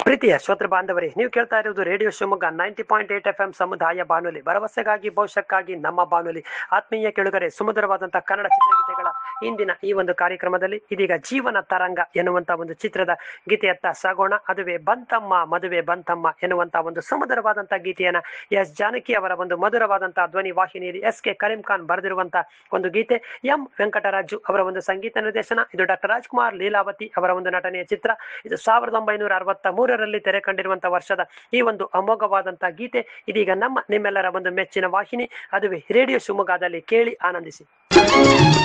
ಪ್ರೀತಿಯ ಶ್ರೋತೃ ಬಾಂಧವರೇ, ನೀವು ಕೇಳ್ತಾ ಇರುವುದು ರೇಡಿಯೋ ಶಿವಮೊಗ್ಗ 90.8 FM ಸಮುದಾಯ ಬಾನುಲಿ, ಭರವಸೆಗಾಗಿ ಭವಿಷ್ಯಕ್ಕಾಗಿ ನಮ್ಮ ಬಾನುಲಿ. ಆತ್ಮೀಯ ಕೆಳುಗರೆ, ಸುಮಧುರವಾದಂತಹ ಕನ್ನಡ ಚಿತ್ರಗೀತೆಗಳ ಇಂದಿನ ಈ ಒಂದು ಕಾರ್ಯಕ್ರಮದಲ್ಲಿ ಇದೀಗ ಜೀವನ ತರಂಗ ಎನ್ನುವಂತ ಒಂದು ಚಿತ್ರದ ಗೀತೆಯತ್ತ ಸಾಗೋಣ. ಅದುವೇ ಬಂತಮ್ಮ ಮದುವೆ ಬಂತಮ್ಮ ಎನ್ನುವಂತ ಒಂದು ಸುಮಧುರವಾದಂತಹ ಗೀತೆಯನ್ನ ಎಸ್ ಜಾನಕಿ ಅವರ ಒಂದು ಮಧುರವಾದಂತಹ ಧ್ವನಿ ವಾಹಿನಿಯಲ್ಲಿ SK ಕರೀಂ ಖಾನ್ ಬರೆದಿರುವಂತಹ ಒಂದು ಗೀತೆ, ಎಂ ವೆಂಕಟರಾಜು ಅವರ ಒಂದು ಸಂಗೀತ ನಿರ್ದೇಶನ. ಇದು ಡಾಕ್ಟರ್ ರಾಜ್ಕುಮಾರ್ ಲೀಲಾವತಿ ಅವರ ಒಂದು ನಟನೆಯ ಚಿತ್ರ. ಇದು 1963ರಲ್ಲಿ ತೆರೆ ಕಂಡಿರುವಂತಹ ವರ್ಷದ ಈ ಒಂದು ಅಮೋಘವಾದಂತಹ ಗೀತೆ ಇದೀಗ ನಿಮ್ಮೆಲ್ಲರ ಒಂದು ಮೆಚ್ಚಿನ ವಾಹಿನಿ, ಅದುವೇ ರೇಡಿಯೋ ಶಿವಮೊಗ್ಗದಲ್ಲಿ ಕೇಳಿ ಆನಂದಿಸಿ.